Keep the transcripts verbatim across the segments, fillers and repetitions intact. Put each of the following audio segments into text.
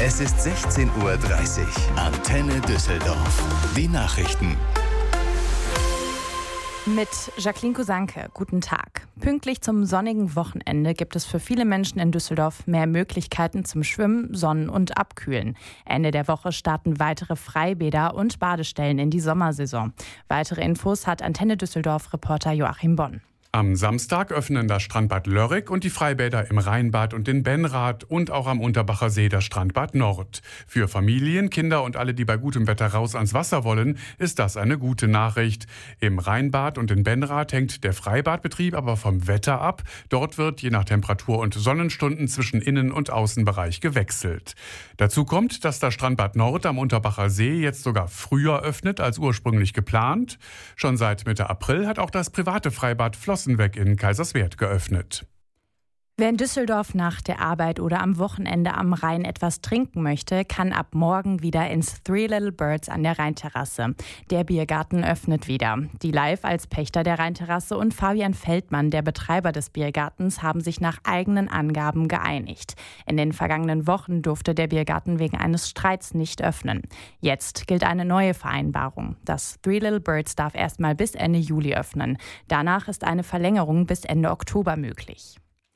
Es ist sechzehn Uhr dreißig. Antenne Düsseldorf. Die Nachrichten. Mit Jacqueline Kusanke, guten Tag. Pünktlich zum sonnigen Wochenende gibt es für viele Menschen in Düsseldorf mehr Möglichkeiten zum Schwimmen, Sonnen- und Abkühlen. Ende der Woche starten weitere Freibäder und Badestellen in die Sommersaison. Weitere Infos hat Antenne Düsseldorf-Reporter Joachim Bonn. Am Samstag öffnen das Strandbad Lörrick und die Freibäder im Rheinbad und in Benrath und auch am Unterbacher See das Strandbad Nord. Für Familien, Kinder und alle, die bei gutem Wetter raus ans Wasser wollen, ist das eine gute Nachricht. Im Rheinbad und in Benrath hängt der Freibadbetrieb aber vom Wetter ab. Dort wird je nach Temperatur und Sonnenstunden zwischen Innen- und Außenbereich gewechselt. Dazu kommt, dass das Strandbad Nord am Unterbacher See jetzt sogar früher öffnet als ursprünglich geplant. Schon seit Mitte April hat auch das private Freibad Flossenweg in Kaiserswerth geöffnet. Wer in Düsseldorf nach der Arbeit oder am Wochenende am Rhein etwas trinken möchte, kann ab morgen wieder ins Three Little Birds an der Rheinterrasse. Der Biergarten öffnet wieder. Die Live als Pächter der Rheinterrasse und Fabian Feldmann, der Betreiber des Biergartens, haben sich nach eigenen Angaben geeinigt. In den vergangenen Wochen durfte der Biergarten wegen eines Streits nicht öffnen. Jetzt gilt eine neue Vereinbarung. Das Three Little Birds darf erstmal bis Ende Juli öffnen. Danach ist eine Verlängerung bis Ende Oktober möglich.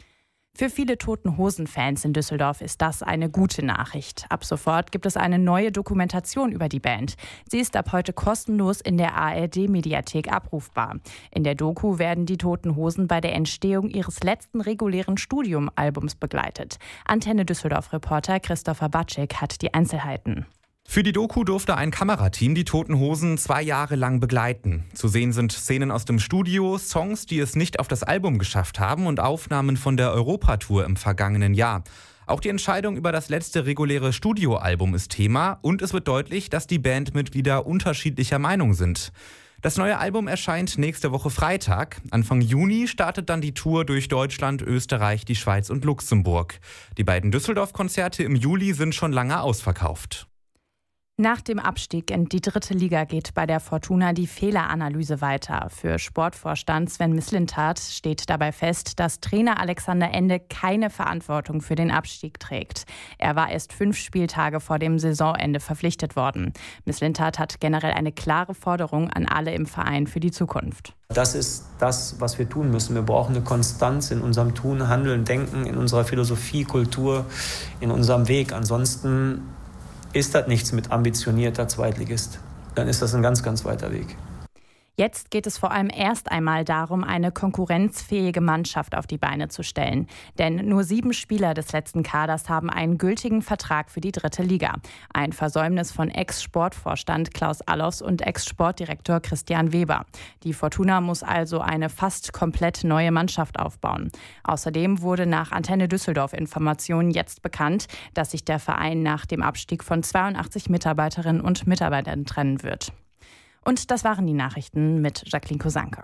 Für viele Toten-Hosen-Fans in Düsseldorf ist das eine gute Nachricht. Ab sofort gibt es eine neue Dokumentation über die Band. Sie ist ab heute kostenlos in der A R D-Mediathek abrufbar. In der Doku werden die Toten Hosen bei der Entstehung ihres letzten regulären Studioalbums begleitet. Antenne Düsseldorf-Reporter Christopher Batschek hat die Einzelheiten. Für die Doku durfte ein Kamerateam die Toten Hosen zwei Jahre lang begleiten. Zu sehen sind Szenen aus dem Studio, Songs, die es nicht auf das Album geschafft haben und Aufnahmen von der Europatour im vergangenen Jahr. Auch die Entscheidung über das letzte reguläre Studioalbum ist Thema und es wird deutlich, dass die Bandmitglieder unterschiedlicher Meinung sind. Das neue Album erscheint nächste Woche Freitag. Anfang Juni startet dann die Tour durch Deutschland, Österreich, die Schweiz und Luxemburg. Die beiden Düsseldorf-Konzerte im Juli sind schon lange ausverkauft. Nach dem Abstieg in die dritte Liga geht bei der Fortuna die Fehleranalyse weiter. Für Sportvorstand Sven Mislintat steht dabei fest, dass Trainer Alexander Ende keine Verantwortung für den Abstieg trägt. Er war erst fünf Spieltage vor dem Saisonende verpflichtet worden. Mislintat hat generell eine klare Forderung an alle im Verein für die Zukunft. Das ist das, was wir tun müssen. Wir brauchen eine Konstanz in unserem Tun, Handeln, Denken, in unserer Philosophie, Kultur, in unserem Weg. Ansonsten ist das nichts mit ambitionierter Zweitligist. Dann ist das ein ganz, ganz weiter Weg. Jetzt geht es vor allem erst einmal darum, eine konkurrenzfähige Mannschaft auf die Beine zu stellen. Denn nur sieben Spieler des letzten Kaders haben einen gültigen Vertrag für die dritte Liga. Ein Versäumnis von Ex-Sportvorstand Klaus Allofs und Ex-Sportdirektor Christian Weber. Die Fortuna muss also eine fast komplett neue Mannschaft aufbauen. Außerdem wurde nach Antenne Düsseldorf Informationen jetzt bekannt, dass sich der Verein nach dem Abstieg von zweiundachtzig Mitarbeiterinnen und Mitarbeitern trennen wird. Und das waren die Nachrichten mit Jacqueline Kusanke.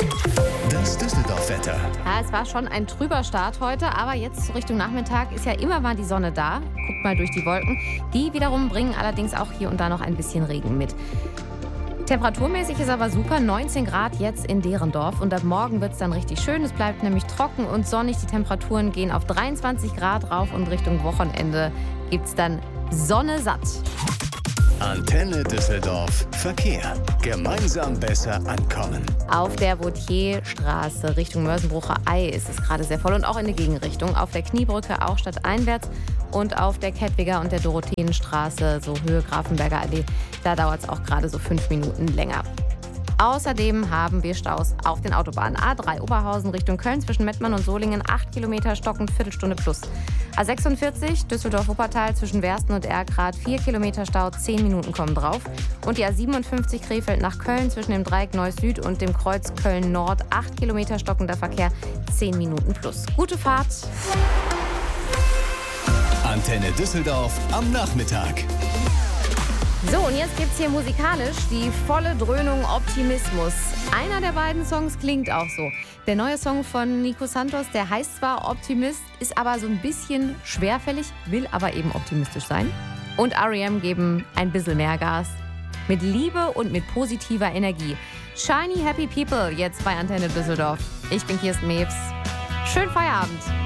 Das Düsseldorf-Wetter. Ja, es war schon ein trüber Start heute, aber jetzt Richtung Nachmittag ist ja immer mal die Sonne da. Guckt mal durch die Wolken. Die wiederum bringen allerdings auch hier und da noch ein bisschen Regen mit. Temperaturmäßig ist aber super, neunzehn Grad jetzt in Derendorf und ab morgen wird es dann richtig schön. Es bleibt nämlich trocken und sonnig. Die Temperaturen gehen auf dreiundzwanzig Grad rauf und Richtung Wochenende gibt es dann Sonne satt. Antenne Düsseldorf Verkehr. Gemeinsam besser ankommen. Auf der Vautierstraße Richtung Mörsenbrucher Ei ist es gerade sehr voll und auch in die Gegenrichtung. Auf der Kniebrücke auch stadteinwärts und auf der Kettwiger und der Dorotheenstraße, so Höhe Grafenberger Allee, da dauert es auch gerade so fünf Minuten länger. Außerdem haben wir Staus auf den Autobahnen. A drei Oberhausen Richtung Köln zwischen Mettmann und Solingen, acht Kilometer stockend, Viertelstunde plus. A sechsundvierzig Düsseldorf-Wuppertal zwischen Wersten und Erkrath, vier Kilometer Stau, zehn Minuten kommen drauf. Und die A siebenundfünfzig Krefeld nach Köln zwischen dem Dreieck Neuss Süd und dem Kreuz Köln-Nord, acht Kilometer stockender Verkehr, zehn Minuten plus. Gute Fahrt! Antenne Düsseldorf am Nachmittag. So, und jetzt gibt's hier musikalisch die volle Dröhnung Optimismus. Einer der beiden Songs klingt auch so. Der neue Song von Nico Santos, der heißt zwar Optimist, ist aber so ein bisschen schwerfällig, will aber eben optimistisch sein. Und R E M geben ein bisschen mehr Gas. Mit Liebe und mit positiver Energie. Shiny Happy People jetzt bei Antenne Düsseldorf. Ich bin Kirsten Mewes. Schönen Feierabend.